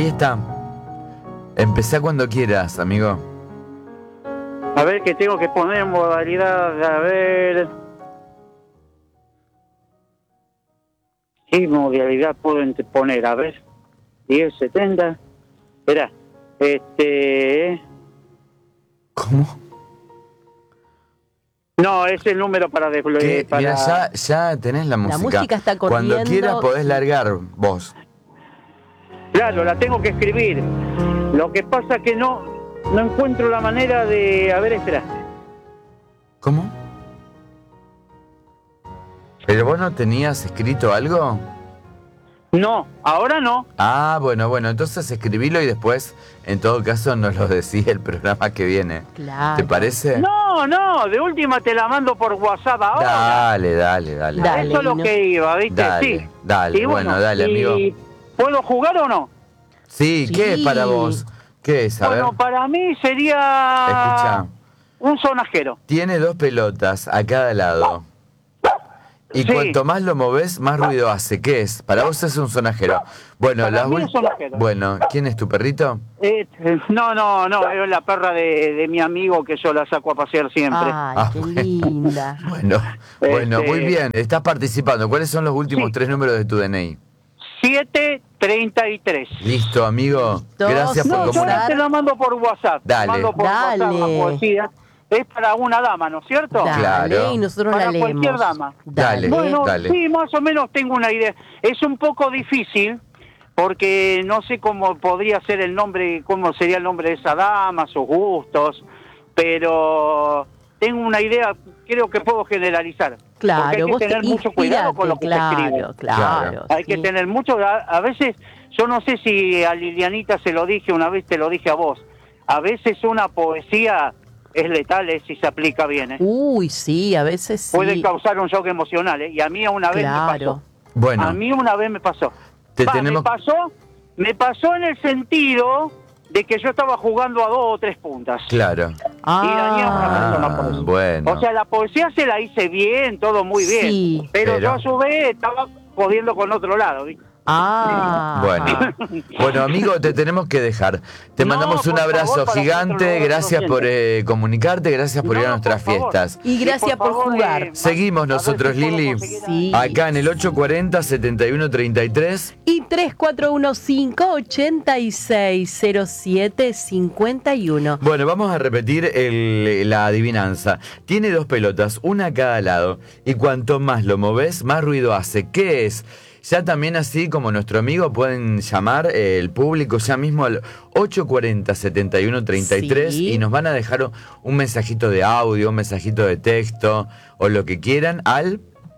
Ahí está. Empezá cuando quieras, amigo. A ver, que tengo que poner en modalidad, a ver... ¿Qué modalidad puedo poner? A ver, 1070. Espera, ¿Cómo? No, es el número para desbloquear. Para... Mira, ya tenés la música. La música está corriendo. Cuando quieras podés largar vos. Claro, la tengo que escribir. Lo que pasa que no encuentro la manera de... A ver, espera. ¿Cómo? ¿Pero vos no tenías escrito algo? No, ahora no. Ah, bueno, entonces escribilo y después, en todo caso, nos lo decís el programa que viene. Claro. ¿Te parece? No, de última te la mando por WhatsApp ahora. Dale. Eso es lo que iba, ¿viste? Dale, sí. dale, Y bueno, dale, amigo. ¿Puedo jugar o no? Sí, ¿qué es para vos? ¿Qué es? A ver. Bueno, para mí sería... Escuchá. Un sonajero. Tiene 2 pelotas a cada lado. Y Sí. cuanto más lo movés, más ruido hace. ¿Qué es? Para vos es un sonajero. Bueno, Para mí es sonajero. Bueno, ¿quién es tu perrito? No, es la perra de mi amigo que yo la saco a pasear siempre. Ay, qué linda. Bueno, muy bien. Estás participando. ¿Cuáles son los últimos 3 números de tu DNI? 733. Listo, amigo. Gracias por Yo comunicar. te la mando por WhatsApp. Dale. Mando por WhatsApp la poesía. Es para una dama, ¿no es cierto? Dale, Claro. y nosotros Para la leemos. cualquier dama. Dale. Bueno, Dale. sí, más o menos tengo una idea. Es un poco difícil porque no sé cómo podría ser el nombre, cómo sería el nombre de esa dama, sus gustos, pero tengo una idea, creo que puedo generalizar. Claro, porque hay que vos tener mucho cuidado con lo que se escribe. Claro. Hay que tener mucho, a veces, yo no sé si a Lilianita se lo dije, una vez te lo dije a vos, a veces una poesía es letal si se aplica bien. Uy, sí, a veces sí. Puede causar un shock emocional, y a mí una vez me pasó. Bueno. A mí una vez me pasó. tenemos... Me pasó en el sentido de que yo estaba jugando a 2 o 3 puntas. Claro. Y dañé a una persona por eso. Bueno. O sea, la poesía se la hice bien, todo muy bien. Sí. Pero yo a su vez estaba jodiendo con otro lado, ¿viste? Bueno, amigo, te tenemos que dejar. Te mandamos un abrazo gigante. Gracias por comunicarte, gracias por ir a nuestras fiestas. Y gracias por jugar. Seguimos nosotros, Lili. Sí. Acá en el 840-7133. Y 3415-860751. Bueno, vamos a repetir la adivinanza. Tiene 2 pelotas, una a cada lado. Y cuanto más lo moves, más ruido hace. ¿Qué es? Ya también así como nuestro amigo pueden llamar el público ya mismo al 840-7133 Sí. y nos van a dejar un mensajito de audio, un mensajito de texto o lo que quieran al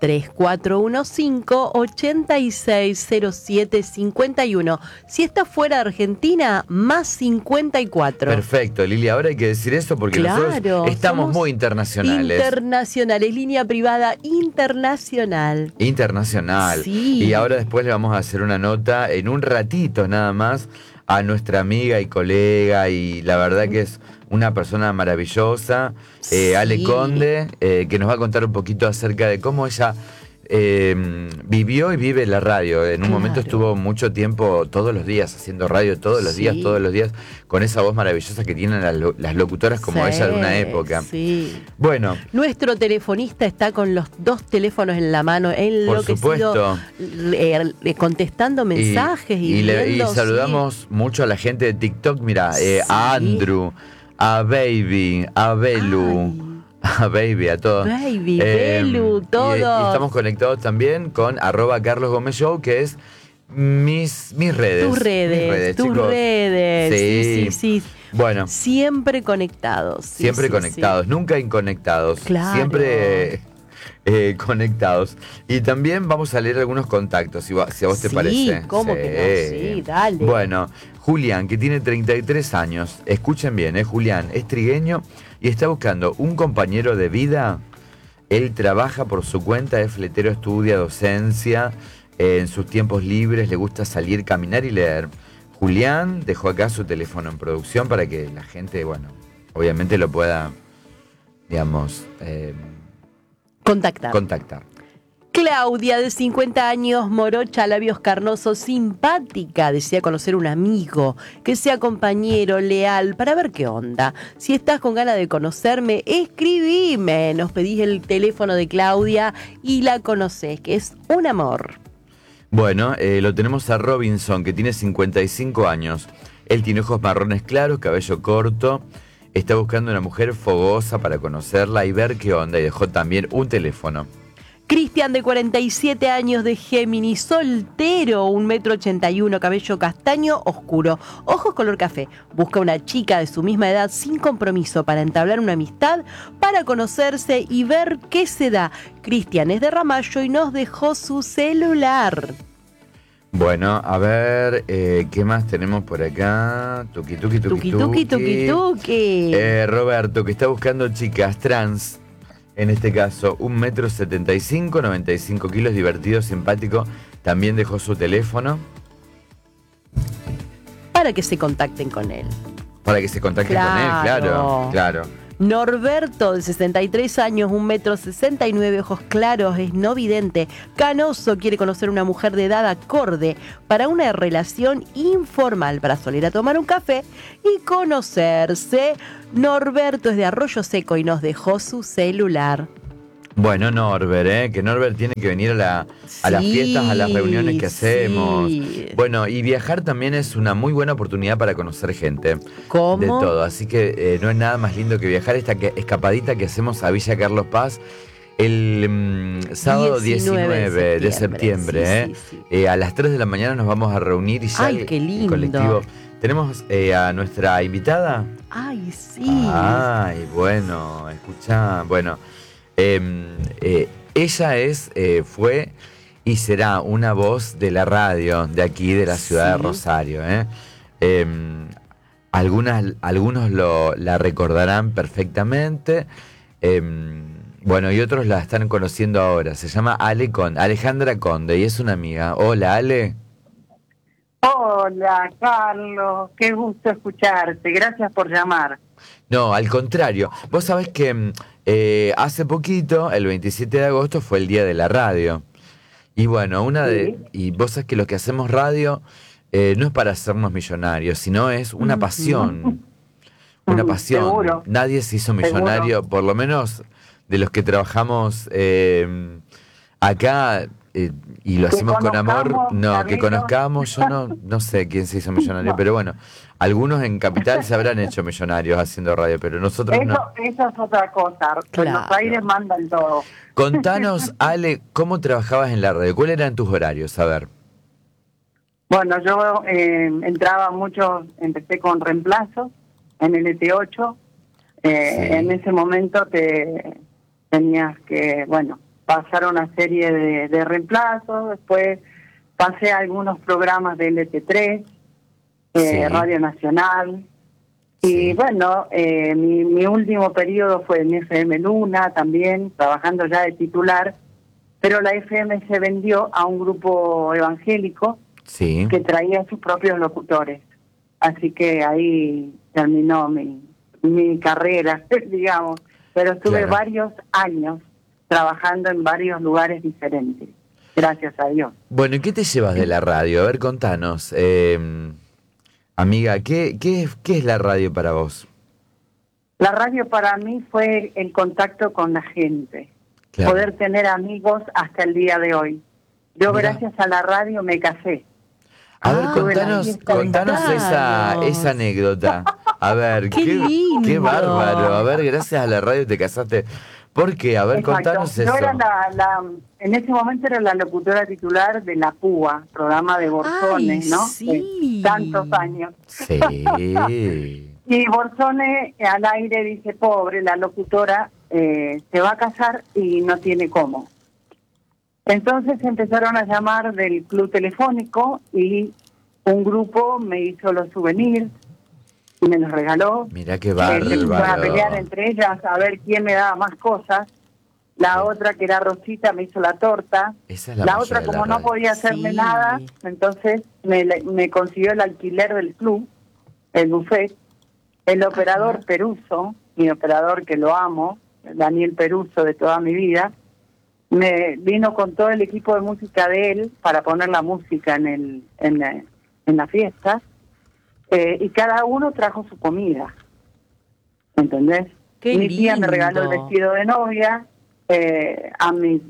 3415-860751. Si está fuera de Argentina, más 54. Perfecto, Lili, ahora hay que decir eso porque nosotros estamos muy internacionales. Internacionales, línea privada internacional. Internacional. Sí. Y ahora después le vamos a hacer una nota en un ratito nada más a nuestra amiga y colega y la verdad que es una persona maravillosa, Ale Conde, que nos va a contar un poquito acerca de cómo ella vivió y vive la radio. En un momento estuvo mucho tiempo, todos los días, haciendo radio, todos los días, con esa voz maravillosa que tienen las locutoras como ella de una época. Sí. Bueno. Nuestro telefonista está con los 2 teléfonos en la mano, enloquecido, contestando mensajes y saludamos mucho a la gente de TikTok, mira, a Andrew, a Baby, a Belu. A Baby, a todos. Baby, Belu, todos. Y estamos conectados también con @Carlos Gómez Show, que es mis redes. Tus redes, chicos. Sí. Bueno. Siempre conectados. Siempre conectados, nunca inconectados. Claro. Siempre conectados. Y también vamos a leer algunos contactos, si a vos te parece. ¿Cómo que no? Sí, dale. Bueno, Julián, que tiene 33 años. Escuchen bien, Julián, es trigueño y está buscando un compañero de vida. Él trabaja por su cuenta, es fletero, estudia docencia. En sus tiempos libres le gusta salir, caminar y leer. Julián dejó acá su teléfono en producción para que la gente, bueno, obviamente lo pueda, digamos, contactar. Claudia, de 50 años, morocha, labios carnosos, simpática. Desea conocer un amigo que sea compañero, leal, para ver qué onda. Si estás con ganas de conocerme, escribime. Nos pedís el teléfono de Claudia y la conocés, que es un amor. Bueno, lo tenemos a Robinson, que tiene 55 años. Él tiene ojos marrones claros, cabello corto. Está buscando una mujer fogosa para conocerla y ver qué onda. Y dejó también un teléfono. Cristian, de 47 años, de Géminis, soltero, 1,81 m, cabello castaño oscuro, ojos color café. Busca una chica de su misma edad sin compromiso para entablar una amistad, para conocerse y ver qué se da. Cristian es de Ramallo y nos dejó su celular. Bueno, a ver, ¿qué más tenemos por acá? Tuki. Roberto, que está buscando chicas trans. En este caso, 1,75 m, 95 kilos, divertido, simpático. También dejó su teléfono. Para que se contacten con él. Para que se contacten con él, claro. Norberto, de 63 años, 1,69 m, ojos claros, es no vidente. Canoso, quiere conocer una mujer de edad acorde para una relación informal, para salir a tomar un café y conocerse. Norberto es de Arroyo Seco y nos dejó su celular. Bueno, Norbert, que Norbert tiene que venir a las fiestas, a las reuniones que hacemos. Bueno, y viajar también es una muy buena oportunidad para conocer gente. ¿Cómo? De todo, así que no es nada más lindo que viajar. Esta escapadita que hacemos a Villa Carlos Paz el sábado 19 de septiembre. Sí. A las 3 de la mañana nos vamos a reunir y ya qué lindo. El colectivo. ¿Tenemos a nuestra invitada? Ay, sí. Ay, bueno, escuchá, bueno... ella fue y será una voz de la radio de aquí, de la ciudad de Rosario. Algunos la recordarán perfectamente, bueno, y otros la están conociendo ahora. Se llama Alejandra Conde y es una amiga. Hola, Ale. Hola, Carlos, qué gusto escucharte, gracias por llamar. No, al contrario, vos sabés que hace poquito, el 27 de agosto, fue el Día de la Radio. Y bueno, y vos sabés que lo que hacemos radio no es para hacernos millonarios, sino es una pasión. Una pasión. Seguro. Nadie se hizo millonario, por lo menos de los que trabajamos acá, y lo hacemos con amor. No, que conozcamos, yo no sé quién se hizo millonario, pero bueno, algunos en Capital se habrán hecho millonarios haciendo radio, pero nosotros no. Eso es otra cosa. Buenos Aires mandan todo. Contanos, Ale, ¿cómo trabajabas en la radio? ¿Cuáles eran tus horarios? A ver. Bueno, yo entraba mucho, empecé con reemplazo en LT8. En ese momento tenías que, pasar una serie de reemplazos. Después pasé a algunos programas de LT3, Radio Nacional. Y mi último periodo fue en FM Luna también, trabajando ya de titular. Pero la FM se vendió a un grupo evangélico que traía sus propios locutores. Así que ahí terminó mi carrera, digamos. Pero estuve varios años trabajando en varios lugares diferentes, gracias a Dios. Bueno, ¿y qué te llevas de la radio? A ver, contanos, amiga, ¿qué es la radio para vos? La radio para mí fue el contacto con la gente, poder tener amigos hasta el día de hoy. Yo gracias a la radio me casé. A ver, contanos esa anécdota. A ver, qué bárbaro. A ver, gracias a la radio te casaste. ¿Por qué? A ver, contanos eso. Yo era en ese momento era la locutora titular de La Púa, programa de Borzone, ¿no? Sí. Tantos años. Sí. Y Borzone al aire dice, pobre, la locutora se va a casar y no tiene cómo. Entonces empezaron a llamar del club telefónico y un grupo me hizo los souvenirs y me los regaló. Mirá qué bárbaro. Se empezaron a pelear entre ellas a ver quién me daba más cosas. La otra, que era Rosita, me hizo la torta. Esa es la la otra, como no podía hacerme nada, entonces me consiguió el alquiler del club, el buffet. El operador Peruso, mi operador que lo amo, Daniel Peruso de toda mi vida, me vino con todo el equipo de música de él para poner la música en la fiesta, y cada uno trajo su comida, ¿entendés? Qué Mi tía me regaló el lindo. vestido de novia, a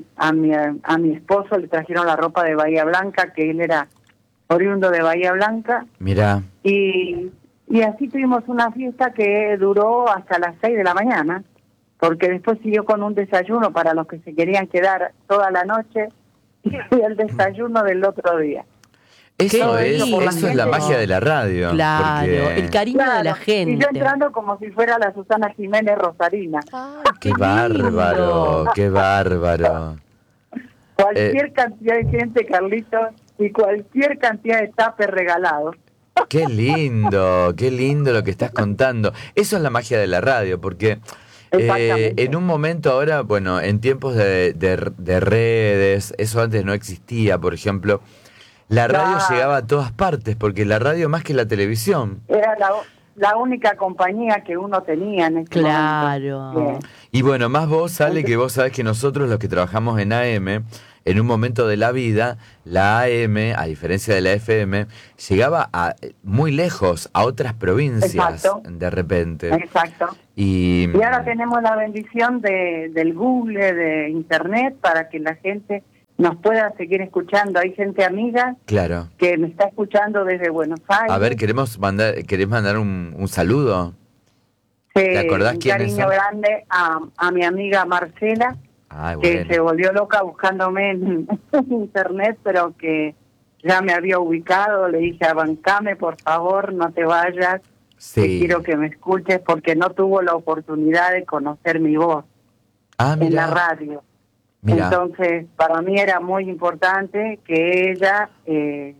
mi esposo le trajeron la ropa de Bahía Blanca, que él era oriundo de Bahía Blanca, Mirá, y así tuvimos una fiesta que duró hasta las 6 de la mañana, porque después siguió con un desayuno para los que se querían quedar toda la noche y el desayuno del otro día. eso Qué es, lindo. eso es la magia de la radio. Claro, porque- el cariño de la Claro, gente. y yo entrando como si fuera la Susana Jiménez Rosarina. Ay, Qué bárbaro, lindo. qué bárbaro. Cualquier cantidad de gente, Carlitos, y cualquier cantidad de tapes regalados. Qué lindo lo que estás contando. Eso es la magia de la radio, porque Exactamente. en un momento ahora, bueno, en tiempos de redes, eso antes no existía, por ejemplo, la radio Claro. llegaba a todas partes, porque la radio más que la televisión. Era la única compañía que uno tenía en ese Claro. momento. Y bueno, más vos, sale que vos sabés que nosotros los que trabajamos en AM, en un momento de la vida, la AM, a diferencia de la FM, llegaba muy lejos, a otras provincias, Exacto. de repente. Exacto. Y Y ahora tenemos la bendición del Google, de Internet, para que la gente nos pueda seguir escuchando. Hay gente amiga claro. que me está escuchando desde Buenos Aires. A ver, ¿querés mandar un saludo? ¿te acordás un quiénes cariño son? grande a mi amiga Marcela, Ay, que bueno. se volvió loca buscándome en Internet, pero que ya me había ubicado. Le dije, bancame, por favor, no te vayas, que Sí. quiero que me escuches, porque no tuvo la oportunidad de conocer mi voz Ah, en la mira, radio. mira. Entonces, para mí era muy importante que ella,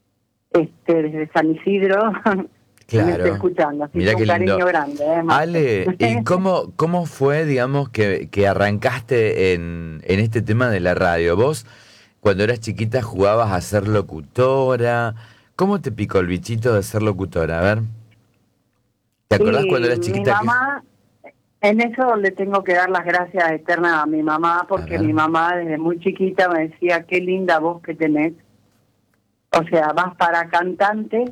desde San Isidro, me esté Claro. escuchando. Así Mirá que qué un cariño lindo. grande. Marce. Ale, ¿y cómo fue, digamos, que arrancaste en este tema de la radio? Vos, cuando eras chiquita, jugabas a ser locutora. ¿Cómo te picó el bichito de ser locutora? A ver. ¿Te acordás Y cuando eras chiquita? Mi mamá, en eso le tengo que dar las gracias eternas a mi mamá, porque ver. mi mamá desde muy chiquita me decía, qué linda voz que tenés. O sea, vas para cantante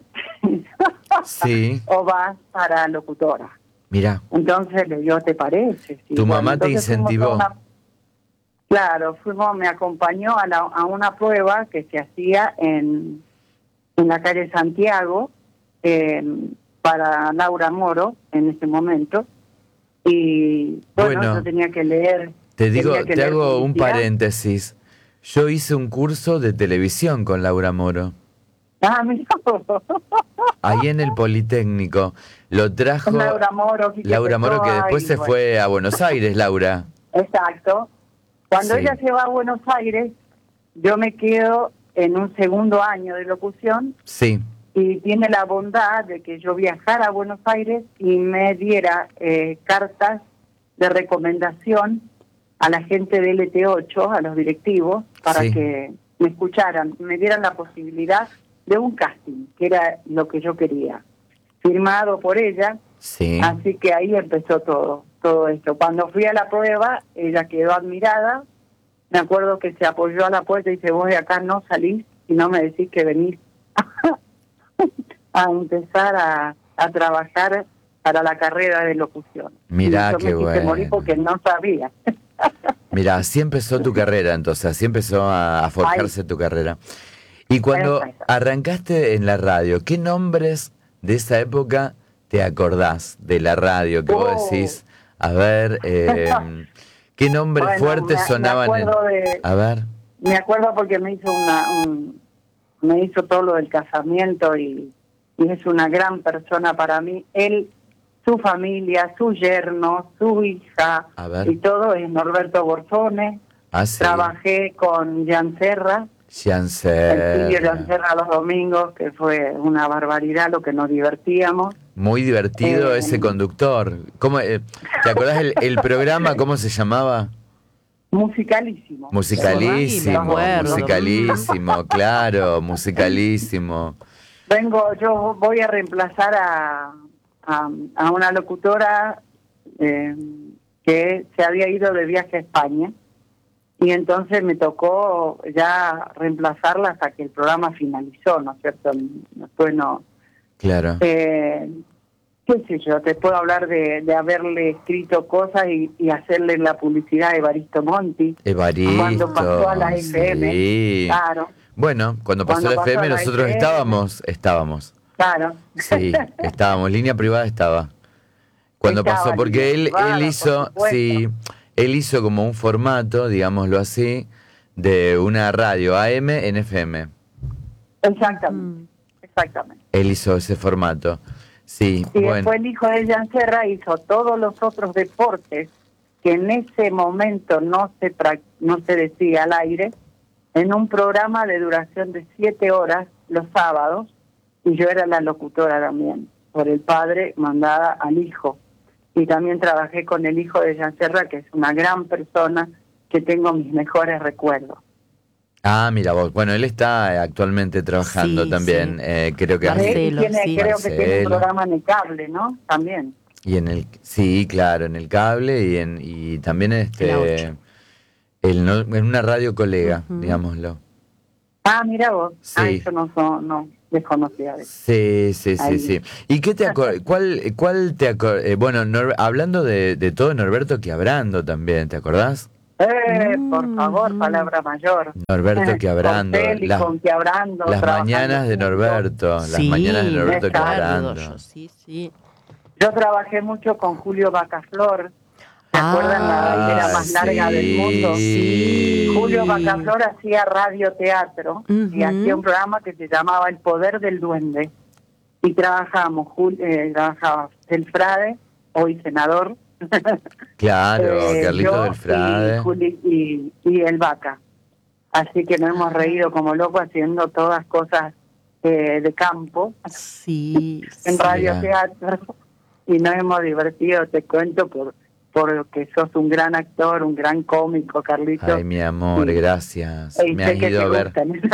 Sí, o vas para locutora. mira. Entonces le digo, ¿te parece? Sí, Tu mamá te entonces fuimos incentivó. Claro, me acompañó a una prueba que se hacía en la calle Santiago, para Laura Moro en ese momento. Y bueno, Bueno, yo tenía que leer. Te digo, tenía que te leer hago un publicidad. paréntesis. Yo hice un curso de televisión con Laura Moro, Ah, mira. ahí en el Politécnico. Lo trajo Laura Moro, Quique Laura Moro, que Pessoa, después y se bueno. fue a Buenos Aires, Laura. Exacto. Cuando Sí. ella se va a Buenos Aires, yo me quedo en un segundo año de locución, Sí, y tiene la bondad de que yo viajara a Buenos Aires y me diera cartas de recomendación a la gente de LT8, a los directivos, para Sí. que me escucharan, me dieran la posibilidad de un casting, que era lo que yo quería, firmado por ella. sí. Así que ahí empezó todo esto. Cuando fui a la prueba, ella quedó admirada. Me acuerdo que se apoyó a la puerta y dice, vos de acá no salís y no me decís que venís a empezar a trabajar para la carrera de locución. Mirá Y yo qué me quise bueno. morir porque no sabía. Mira, así empezó tu carrera, entonces, así empezó a forjarse tu carrera. Y cuando Exacto. arrancaste en la radio, ¿qué nombres de esa época te acordás de la radio? Que vos Oh. decís, a ver, ¿qué nombres Bueno, fuertes me sonaban en... acuerdo de- A ver, Me acuerdo porque me hizo me hizo todo lo del casamiento y es una gran persona para mí. Él, su familia, su yerno, su hija A ver. y todo es Norberto Borzone. así, Trabajé con Jan Serra, el tío Jan Serra los domingos, que fue una barbaridad lo que nos divertíamos. Muy divertido Eh, ese conductor. ¿Cómo, ¿te acordás el programa, cómo se llamaba? Musicalísimo. Musicalísimo, Me acuerdo. musicalísimo, claro, musicalísimo. Yo voy a reemplazar a una locutora que se había ido de viaje a España y entonces me tocó ya reemplazarla hasta que el programa finalizó, ¿no es cierto? Después no... Claro. Qué sé yo, te puedo hablar de haberle escrito cosas y hacerle la publicidad a Evaristo Monti. Evaristo. Cuando pasó a la FM. Sí. Claro. Bueno, cuando pasó a la FM nosotros estábamos. Claro. Sí, estábamos, línea privada estaba. Cuando pasó, porque él hizo, sí, él hizo como un formato, digámoslo así, de una radio AM en FM. Exactamente. Él hizo ese formato. Sí, y bueno. después el hijo de Jan Serra hizo todos los otros deportes que en ese momento no se decía al aire, en un programa de duración de 7 horas los sábados, y yo era la locutora también, por el padre mandada al hijo. Y también trabajé con el hijo de Jan Serra, que es una gran persona, que tengo mis mejores recuerdos. Ah, mira vos. Bueno, él está actualmente trabajando también. Sí. Creo que Marcelo, creo que tiene un programa en el cable, ¿no? También. Y en el, sí, claro, en el cable y también en una radio colega, digámoslo. Ah, mira vos. Sí. Ah, eso no desconocía. Sí. ¿Y qué te cuál te bueno, hablando de todo, Norberto Quiabrando también, ¿te acordás? Por favor, palabra mayor. Norberto Quiabrando. Quiabrando. Las mañanas de Norberto. Las mañanas de Norberto Quiabrando. Sí. Yo trabajé mucho con Julio Bacaflor. ¿Se acuerdan? La era más larga del mundo. Sí. Julio Bacaflor hacía radioteatro y hacía un programa que se llamaba El Poder del Duende. Y trabajaba el Frade, hoy senador. Claro, Carlito del Frade. Y el Vaca. Así que nos hemos reído como locos haciendo todas cosas de campo. Sí. En radioteatro. Y nos hemos divertido, te cuento, porque sos un gran actor, un gran cómico, Carlito. Ay, mi amor, gracias. Me has ido a ver.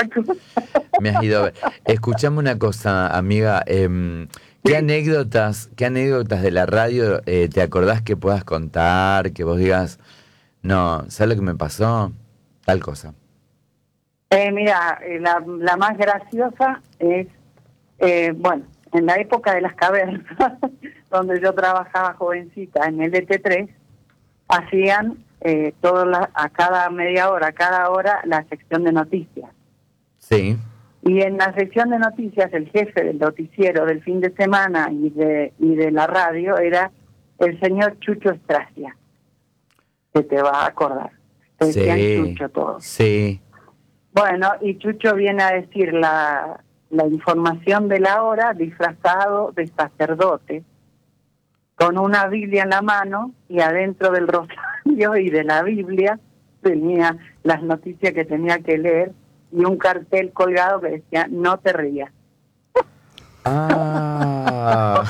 Me has ido a ver. Escuchame una cosa, amiga. ¿Qué anécdotas de la radio te acordás que puedas contar? Que vos digas, no, ¿sabes lo que me pasó? Tal cosa. Mira, la más graciosa es, bueno, en la época de las cavernas, donde yo trabajaba jovencita en el ET3, hacían a cada media hora, cada hora, la sección de noticias. Sí. Y en la sección de noticias, el jefe del noticiero del fin de semana y de la radio era el señor Chucho Estracia, que te va a acordar. Te decían Chucho todo. Sí. Bueno, y Chucho viene a decir la información de la hora disfrazado de sacerdote, con una Biblia en la mano, y adentro del rosario y de la Biblia tenía las noticias que tenía que leer y un cartel colgado que decía, no te rías. Ah.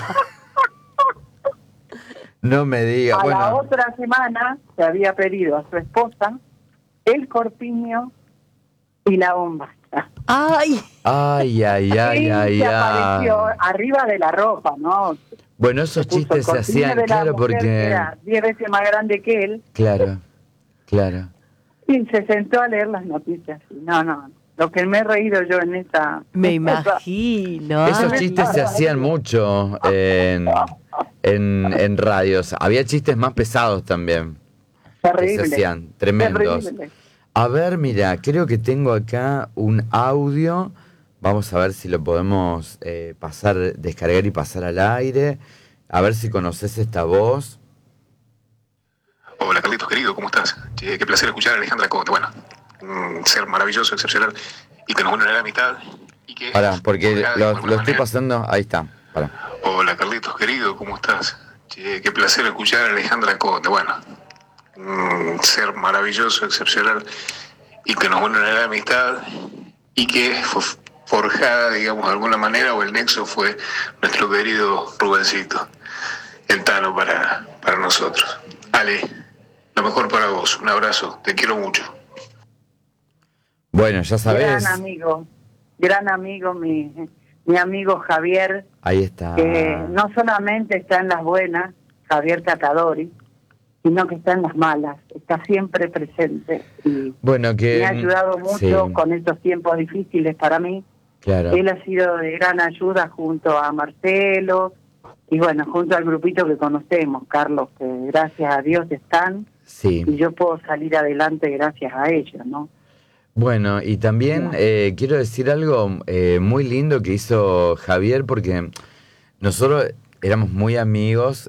No me digas. A la otra semana se había pedido a su esposa el corpiño y la bomba. Ay. Se apareció arriba de la ropa, ¿no? Bueno, esos chistes se hacían, claro, porque era 10 veces más grande que él. Claro. Y se sentó a leer las noticias. No, lo que me he reído yo en esta... Me imagino. Esos chistes se hacían mucho en radios. Había chistes más pesados también. Terrible. Que se hacían, tremendos. Terrible. A ver, mira, creo que tengo acá un audio. Vamos a ver si lo podemos descargar y pasar al aire. A ver si conoces esta voz. Hola, Carlitos, querido, ¿cómo estás? Qué placer escuchar a Alejandra Conte. Bueno, un ser maravilloso, excepcional, y que nos une a la mitad. Pará, porque lo estoy pasando. Ahí está, pará. Hola, Carlitos, querido, ¿cómo estás? Qué placer escuchar a Alejandra Conte. Bueno, un ser maravilloso, excepcional, y que nos une a la amistad, y que fue forjada, digamos, de alguna manera, o el nexo fue nuestro querido Rubencito, el Tano para nosotros. Ale, lo mejor para vos, un abrazo, te quiero mucho. Bueno, ya sabés. Gran amigo, mi amigo Javier. Ahí está. Que no solamente está en las buenas, Javier Catadori, sino que está en las malas, está siempre presente. Y Bueno, que me ha ayudado mucho sí, con estos tiempos difíciles para mí. claro. Él ha sido de gran ayuda junto a Marcelo y bueno, junto al grupito que conocemos, Carlos, que gracias a Dios están Sí. y yo puedo salir adelante gracias a ellos, ¿no? Bueno, y también quiero decir algo muy lindo que hizo Javier, porque nosotros éramos muy amigos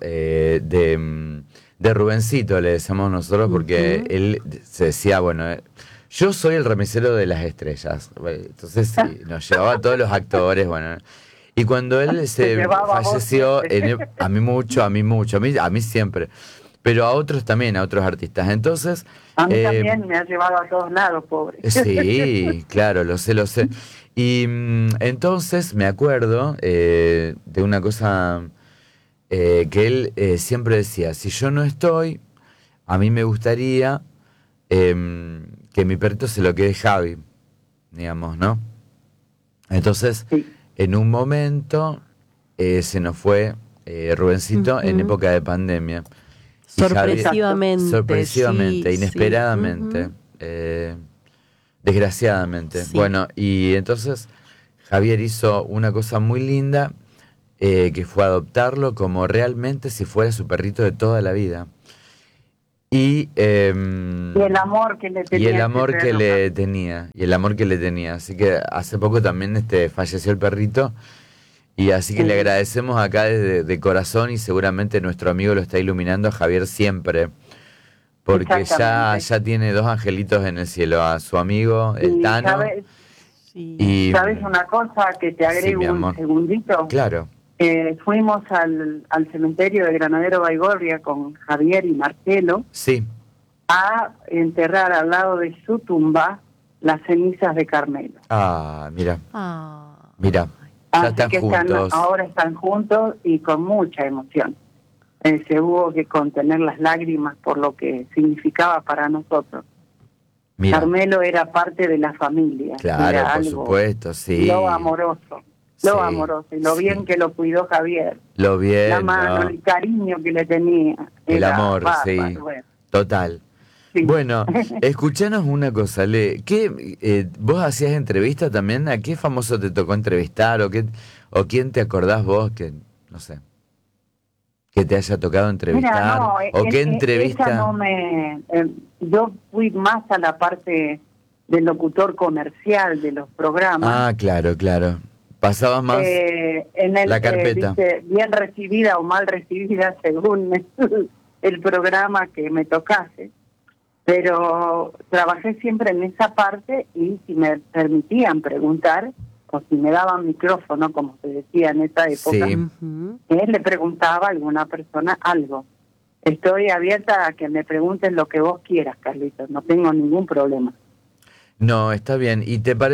de Rubencito, le decíamos nosotros, porque él se decía, bueno, yo soy el remisero de las estrellas. Bueno, entonces sí, nos llevaba a todos los actores, bueno. Y cuando él se llevaba a vos falleció, siempre. a mí mucho, a mí siempre, pero a otros también, a otros artistas. Entonces... A mí también me ha llevado a todos lados, pobre. Sí, claro, lo sé, lo sé. Y entonces me acuerdo de una cosa que él siempre decía, si yo no estoy, a mí me gustaría que mi perrito se lo quede Javi, digamos, ¿no? Entonces, Sí. en un momento se nos fue Rubencito en época de pandemia. Y Javier- Sorpresivamente. sorpresivamente, sí, inesperadamente, sí. desgraciadamente. Sí. Bueno, y entonces Javier hizo una cosa muy linda, que fue adoptarlo como realmente si fuera su perrito de toda la vida. Y el amor que le tenía y el ese amor que perro, le tenía, y el amor que le tenía. Así que hace poco también falleció el perrito. Y así que Sí. le agradecemos acá de corazón, y seguramente nuestro amigo lo está iluminando a Javier siempre, porque Exactamente. ya tiene 2 angelitos en el cielo, a su amigo, el Y Tano, Sí. y... ¿sabes una cosa que te Sí, agrego mi un amor. segundito? Claro, Fuimos al cementerio de Granadero Baigorria con Javier y Marcelo sí. a enterrar al lado de su tumba las cenizas de Carmelo. Ah, mira, Ah. mira, ya Así están que juntos. ahora están juntos y con mucha emoción. Se hubo que contener las lágrimas por lo que significaba para nosotros. Mira, Carmelo era parte de la familia. claro, era por algo, supuesto, sí. lo amoroso, Sí, y lo bien sí. que lo cuidó Javier. Lo bien, La mano, ¿no? el cariño que le tenía. El Era amor, bárbaro, sí, bueno, total. sí. Bueno, escuchanos una cosa, ¿vos hacías entrevistas también? ¿A qué famoso te tocó entrevistar? ¿O quién te acordás vos que, no sé, que te haya tocado Mira, entrevistar? no, ¿O qué esa entrevista? no me... yo fui más a la parte del locutor comercial de los programas. Ah, claro, claro. Pasabas más En el, la carpeta. dice, bien recibida o mal recibida según el programa que me tocase. Pero trabajé siempre en esa parte y si me permitían preguntar, o si me daban micrófono, como se decía en esa época, Sí. Ujú. le preguntaba a alguna persona algo. Estoy abierta a que me preguntes lo que vos quieras, Carlitos, no tengo ningún problema. No, está bien. ¿Y te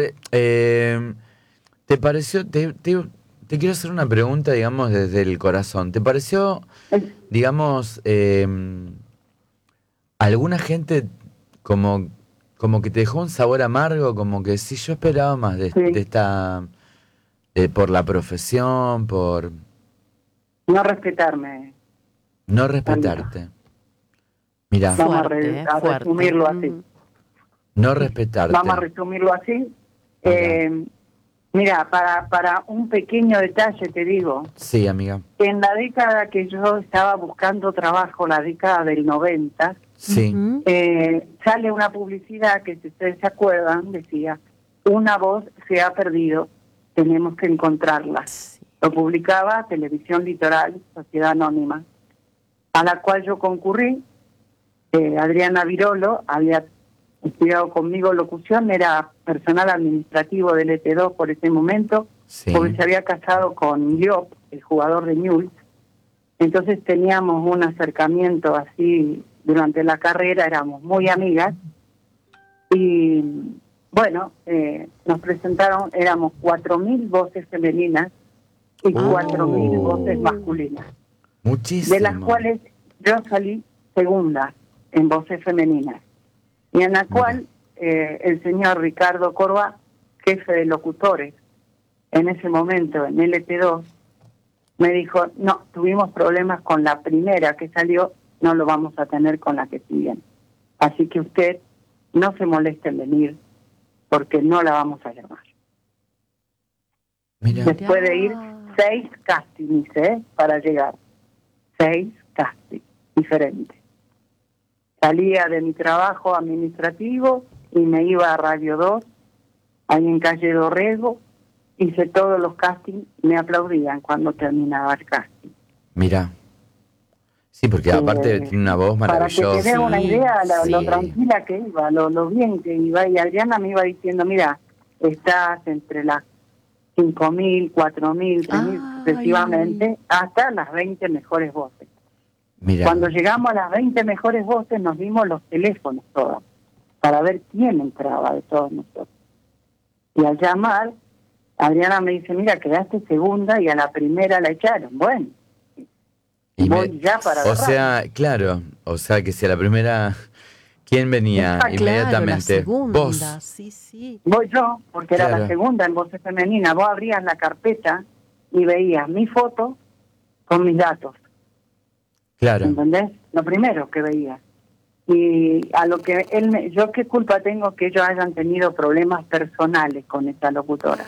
pareció, te quiero hacer una pregunta, digamos, desde el corazón. ¿Te pareció, digamos, alguna gente como que te dejó un sabor amargo, como que sí, yo esperaba más de Sí. esta, por la profesión, por No respetarme, no respetarte? Mirá, vamos a, Fuerte, a fuerte. resumirlo así. Ujú. no respetarte. Vamos a resumirlo así. Mira, para un pequeño detalle te digo, Sí, amiga. en la década que yo estaba buscando trabajo, la década del 90, Sí. Ujú. sale una publicidad que, si ustedes se acuerdan, decía, una voz se ha perdido, tenemos que encontrarla. Sí. Lo publicaba Televisión Litoral, Sociedad Anónima, a la cual yo concurrí. Adriana Virolo había estudiado conmigo locución, era personal administrativo del ET2 por ese momento, Sí. porque se había casado con Diop, el jugador de Newell's. Entonces teníamos un acercamiento así durante la carrera, éramos muy amigas. Y bueno, nos presentaron, éramos 4.000 voces femeninas y Oh. 4.000 voces masculinas, Muchísimo. de las cuales yo salí segunda en voces femeninas. Y en la cual el señor Ricardo Corva, jefe de locutores, en ese momento en LT2, me dijo, no, tuvimos problemas con la primera que salió no lo vamos a tener con la que siguen. Así que usted no se moleste en venir, porque no la vamos a llamar. Mira, Después de ir 6 castings, para llegar. 6 castings diferentes. Salía de mi trabajo administrativo y me iba a Radio 2, ahí en calle Dorrego, hice todos los castings, me aplaudían cuando terminaba el casting. mira. Sí, porque aparte tiene una voz maravillosa. Para que te dé una idea, lo Sí. tranquila que iba, lo bien que iba, y Adriana me iba diciendo, mira, estás entre las 5.000, 4.000, 3.000, Ay. sucesivamente, hasta las 20 mejores voces. Mira, Cuando llegamos a las 20 mejores voces, nos dimos los teléfonos todos, para ver quién entraba de todos nosotros. Y al llamar, Adriana me dice, mira, quedaste segunda y a la primera la echaron. Bueno, y voy ya para o la sea, claro, o sea que si a la primera, ¿quién venía Ah, inmediatamente? Claro, la segunda, Vos. sí, sí. voy yo, porque era Claro. la segunda en voces femenina. Vos abrías la carpeta y veías mi foto con mis datos, Claro, ¿entendés? Lo primero que veías. Y a lo que yo qué culpa tengo que ellos hayan tenido problemas personales con esta locutora.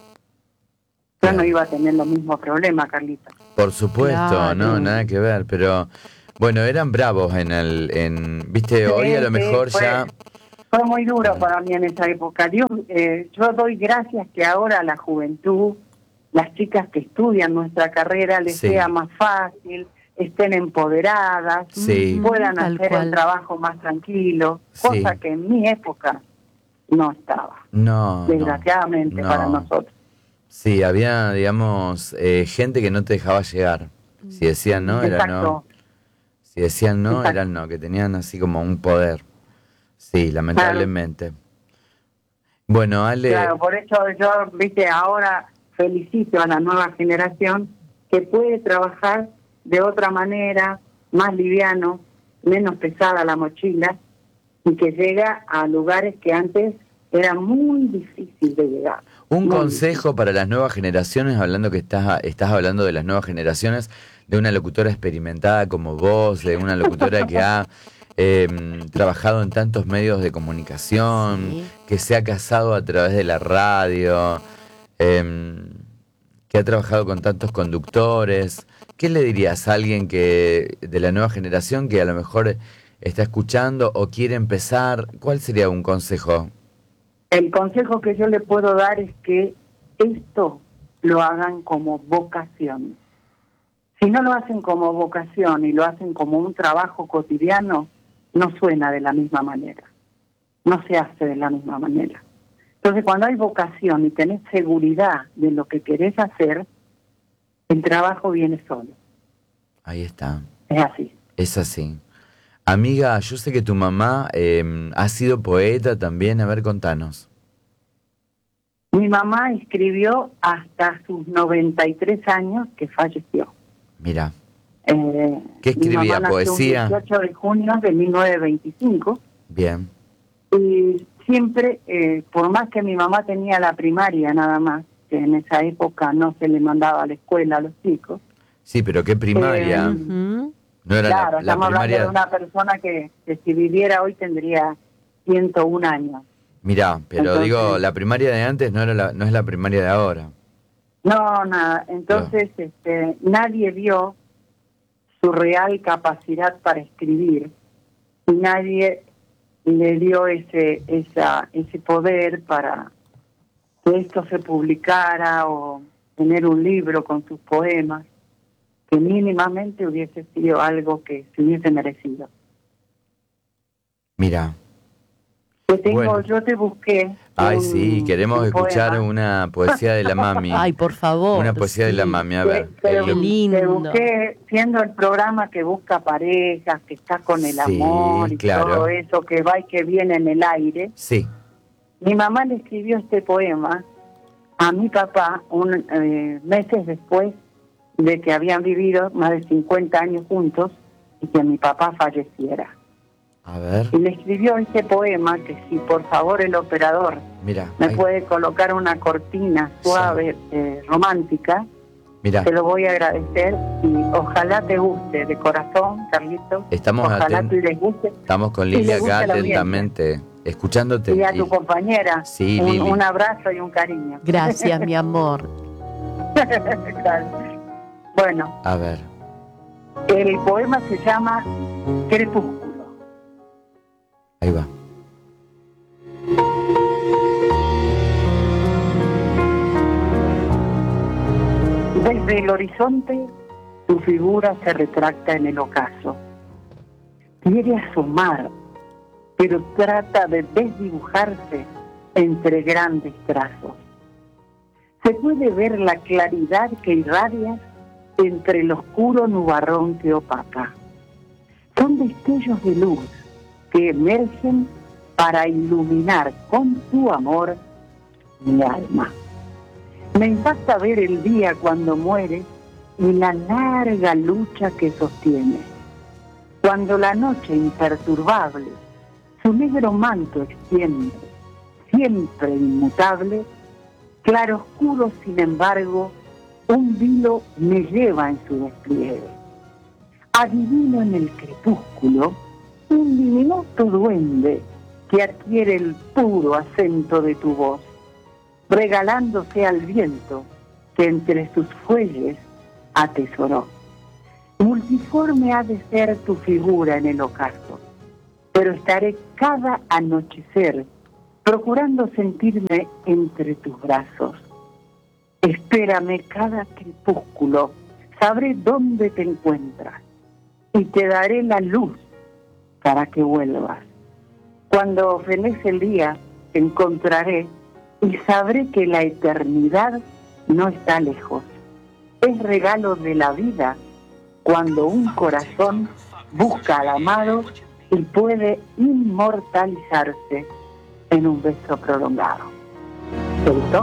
Yo no Claro. iba a tener los mismos problemas, Carlita. por supuesto, Claro. no, nada que ver, pero bueno, eran bravos viste, hoy a lo Sí, mejor fue- ya, Fue muy duro para mí en esa época. Yo doy gracias que ahora la juventud, las chicas que estudian nuestra carrera, les Sí. sea más fácil, estén empoderadas, Sí. puedan Tal hacer cual. el trabajo más tranquilo, Sí. cosa que en mi época no estaba, no, desgraciadamente no. para nosotros. Sí, había, digamos, gente que no te dejaba llegar. Si decían no, era no. Exacto. Si decían no, Exacto. era no, que tenían así como un poder. Sí, lamentablemente. Bueno, Ale, Claro, por eso yo, viste, ahora felicito a la nueva generación que puede trabajar de otra manera, más liviano, menos pesada la mochila, y que llega a lugares que antes era muy difícil de llegar. un Muy consejo para las nuevas generaciones, hablando que estás hablando de las nuevas generaciones, de una locutora experimentada como vos, de una locutora que ha trabajado en tantos medios de comunicación, Sí. que se ha casado a través de la radio, que ha trabajado con tantos conductores. ¿Qué le dirías a alguien que de la nueva generación que a lo mejor está escuchando o quiere empezar? ¿Cuál sería un consejo? El consejo que yo le puedo dar es que esto lo hagan como vocación. Si no lo hacen como vocación y lo hacen como un trabajo cotidiano, no suena de la misma manera, no se hace de la misma manera. Entonces, cuando hay vocación y tenés seguridad de lo que querés hacer, el trabajo viene solo. Ahí está. Es así. Es así. Amiga, yo sé que tu mamá ha sido poeta también. A ver, contanos. Mi mamá escribió hasta sus 93 años, que falleció. Mira, ¿Qué ¿qué escribía? ¿Poesía? El 18 de junio de 1925. Bien. Y siempre, por más que mi mamá tenía la primaria nada más, que en esa época no se le mandaba a la escuela a los chicos. Sí, pero qué primaria. Ujú. No era Claro, la estamos hablando primaria. de una persona que si viviera hoy tendría 101 años. Mirá, pero Entonces- digo, la primaria de antes no es la primaria de ahora. No, nada. Entonces, nadie vio su real capacidad para escribir y nadie le dio ese poder para que esto se publicara o tener un libro con sus poemas, que mínimamente hubiese sido algo que se hubiese merecido. Mira. Bueno. Yo te busqué. Ay, sí, queremos un escuchar poema. una poesía de la mami. Ay, por favor. Una poesía de la sí. mami, a ver. Te Qué lindo. busqué, siendo el programa que busca parejas, que está con el Sí, amor y claro. todo eso, que va y que viene en el aire. Sí, Mi mamá le escribió este poema a mi papá meses después de que habían vivido más de 50 años juntos y que mi papá falleciera. a ver, Y le escribió este poema que si por favor el operador mira. me ahí. puede colocar una cortina suave, romántica, Mirá, Te lo voy a agradecer y ojalá te guste de corazón, Carlitos. estamos Ojalá atentos. te les guste. Estamos con Y le Lilia gusta acá la audiencia. atentamente, escuchándote. Y a tu compañera, Sí, Lili. un abrazo y un cariño. Gracias, mi amor. Claro. Bueno, A ver. el poema se llama Crepúsculo. Ahí va. Desde el horizonte, tu figura se retracta en el ocaso. Quiere asomar, pero trata de desdibujarse entre grandes trazos. Se puede ver la claridad que irradia entre el oscuro nubarrón que opaca. Son destellos de luz que emergen para iluminar con tu amor mi alma. Me impacta ver el día cuando muere y la larga lucha que sostiene. Cuando la noche imperturbable su negro manto extiende, siempre inmutable, claroscuro sin embargo, un vilo me lleva en su despliegue. Adivino en el crepúsculo un diminuto duende que adquiere el puro acento de tu voz, regalándose al viento que entre sus fuelles atesoró. Multiforme ha de ser tu figura en el ocaso, pero estaré cada anochecer procurando sentirme entre tus brazos. Espérame cada crepúsculo, sabré dónde te encuentras y te daré la luz para que vuelvas. Cuando fenece el día, te encontraré y sabré que la eternidad no está lejos. Es regalo de la vida cuando un corazón busca al amado y puede inmortalizarse en un beso prolongado. ¿Te gustó?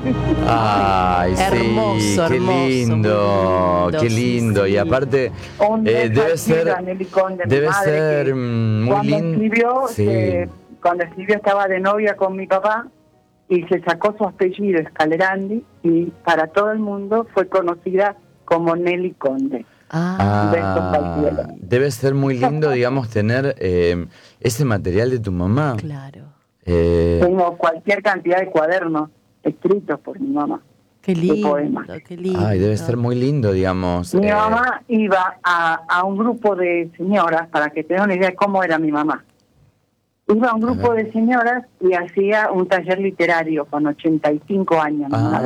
Ay, Hermoso, sí, qué hermoso, lindo, muy lindo, qué lindo. sí, Y sí. aparte, Un beso debe al cielo ser, a Nelly Conde, mi debe madre, ser que muy cuando lindo. escribió, Sí. cuando escribió estaba de novia con mi papá y se sacó su apellido Scalerandi y para todo el mundo fue conocida como Nelly Conde. Besos al cielo. Debe ser muy lindo, digamos, tener ese material de tu mamá. Claro. Tengo cualquier cantidad de cuadernos escritos por mi mamá. Qué lindo, poema. qué lindo. Ay, debe ser muy lindo, digamos. Mi mamá iba a un grupo de señoras, para que te den una idea de cómo era mi mamá. Iba a un grupo de señoras y hacía un taller literario con 85 años. Mi madre.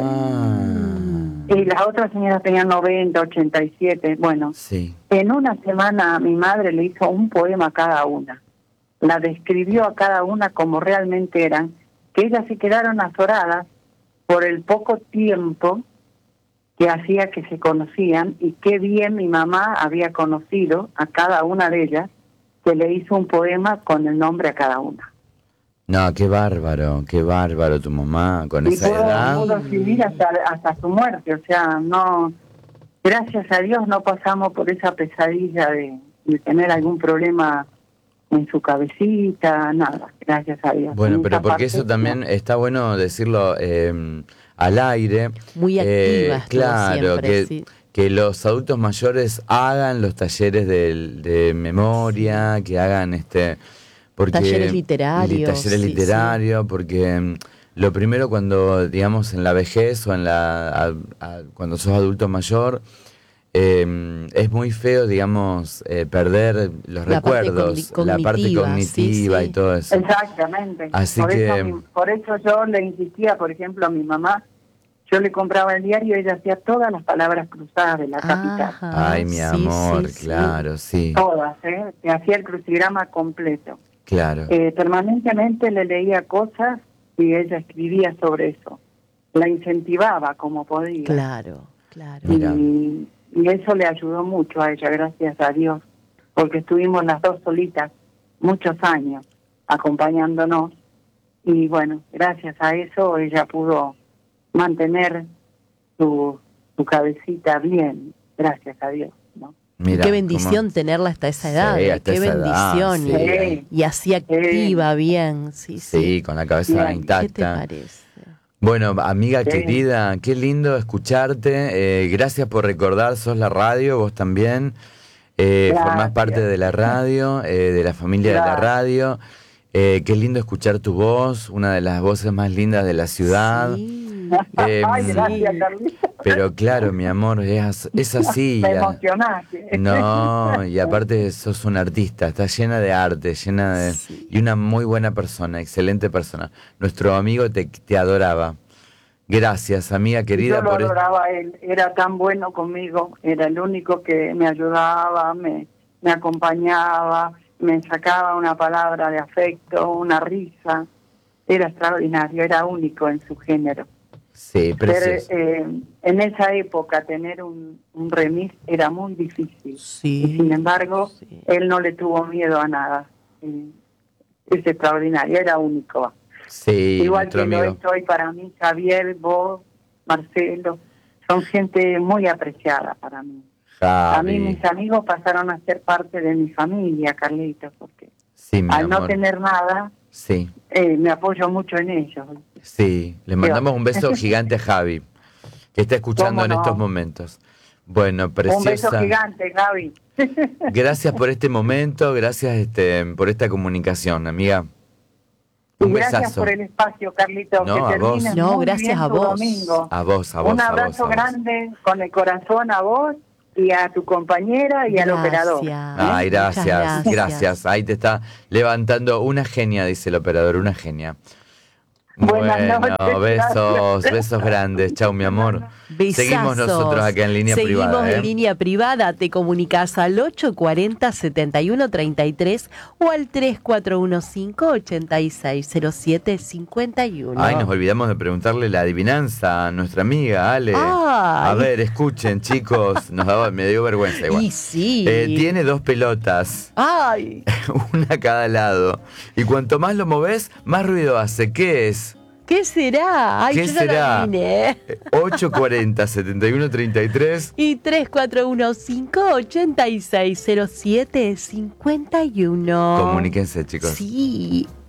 Y las otras señoras tenían 90, 87. Bueno, Sí. en una semana mi madre le hizo un poema a cada una. La describió a cada una como realmente eran, que ellas se quedaron azoradas por el poco tiempo que hacía que se conocían y qué bien mi mamá había conocido a cada una de ellas, que le hizo un poema con el nombre a cada una. No, qué bárbaro tu mamá con Y esa edad. pudo vivir hasta su muerte, o sea, no, gracias a Dios no pasamos por esa pesadilla de tener algún problema en su cabecita, nada, gracias a Dios. Bueno, En pero esa porque parte, eso también está bueno decirlo al aire. Muy activa estuvo claro, siempre, sí. que los adultos mayores hagan los talleres de memoria, que hagan porque Talleres literarios, talleres sí, literarios, porque lo primero cuando, digamos, en la vejez o cuando sos adulto mayor, es muy feo, digamos, perder los La parte recuerdos, la parte cognitiva, cognitiva sí, sí. y todo eso. Exactamente. Así por eso yo le insistía, por ejemplo, a mi mamá, yo le compraba el diario y ella hacía todas las palabras cruzadas de la capital. Ay, mi amor, sí, claro, sí, Todas, te hacía el crucigrama completo. claro. Permanentemente le leía cosas y ella escribía sobre eso. La incentivaba como podía. Claro, claro. Mira. Y eso le ayudó mucho a ella, gracias a Dios, porque estuvimos las dos solitas muchos años acompañándonos y bueno, gracias a eso ella pudo mantener su cabecita bien, gracias a Dios, ¿no? Mira, Qué bendición tenerla hasta esa edad. Sí, hasta Qué esa edad, bendición. sí. Y así activa, bien. Sí, sí. Sí, con la cabeza Bien. ¿Qué te intacta. parece? Bueno, amiga Sí. querida, qué lindo escucharte. Gracias por recordar, sos la radio, vos también. Formás parte Gracias. de la radio, de la familia de la Gracias. radio. Qué lindo escuchar tu voz, una de las voces más lindas de la ciudad. Sí. Ay, gracias, Sí. Carlita. Pero claro, mi amor, es así. Me emocionaste. No, y aparte sos un artista, estás llena de arte, Sí. y una muy buena persona, excelente persona. Nuestro amigo te adoraba. Gracias, amiga querida, Yo lo por adoraba a él, era tan bueno conmigo, era el único que me ayudaba, me acompañaba, me sacaba una palabra de afecto, una risa. Era extraordinario, era único en su género. Sí, Pero, precioso. en esa época tener un remix era muy difícil. Sí. Y sin embargo, Sí. él no le tuvo miedo a nada. Es extraordinario, era único. Sí, Igual nuestro que lo amigo. es hoy para mí, Javier, vos, Marcelo, son gente muy apreciada para mí. A mí Javi. mis amigos pasaron a ser parte de mi familia, Carlitos, porque Sí, mi al no amor. tener nada, Sí, me apoyo mucho en ellos. sí. Le mandamos un beso gigante a Javi, que está escuchando ¿Cómo en no? estos momentos. Bueno, Un beso preciosa. gigante, Gaby. Gracias por este momento, gracias por esta comunicación, amiga. Y Un gracias besazo. por el espacio, Carlitos. No, que a vos. termines No, muy gracias bien a tu vos. domingo. A vos, a vos. Un a abrazo vos, a vos. grande con el corazón a vos y a tu compañera y al operador. Ay, Muchas gracias, gracias. Ahí te está levantando una genia, dice el operador, una genia. Buenas Bueno, noches, besos, gracias. besos grandes. Chau, mi amor. Besazos. Seguimos nosotros acá en línea Seguimos privada. en línea privada. Te comunicas al 840-7133 o al 3415-860751. Ay, nos olvidamos de preguntarle la adivinanza a nuestra amiga Ale. Ay. A ver, escuchen, chicos. Me dio vergüenza igual. Y sí. Tiene dos pelotas, Ay, una a cada lado. Y cuanto más lo moves, más ruido hace. ¿Qué es? ¿qué será? Ay, ¿Qué yo ya lo será? adiviné. 840-7133. Y 3415-860751. Comuníquense, chicos. Sí.